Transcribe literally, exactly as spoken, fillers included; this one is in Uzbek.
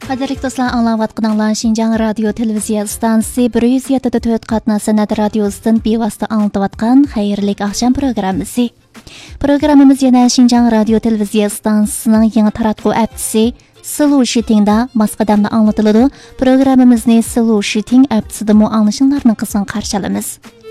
Qadirlik dostlar, anlayatqanlar Şinjan Radio Televiziya stansiyasi bir yuz yetti nöqta to'rt qatna san'at radiosidan bevosita anglatayotgan xayrlik axşam programmasi. Programmamiz yana Şinjan Radio Televiziya stansiyasining yangi taratquv aptisi Slow Shootingda Moskvada anglatıladi. Programmamizni Slow Shooting aptisida mu anglashinglarni qizg'in qarshi olamiz.